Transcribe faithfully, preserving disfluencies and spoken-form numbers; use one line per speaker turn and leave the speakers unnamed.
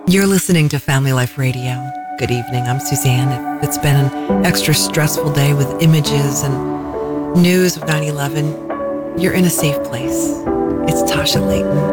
You're listening to Family Life Radio. Good evening, I'm Suzanne. It's been an extra stressful day with images and news of nine eleven. You're in a safe place. It's Tasha Layton.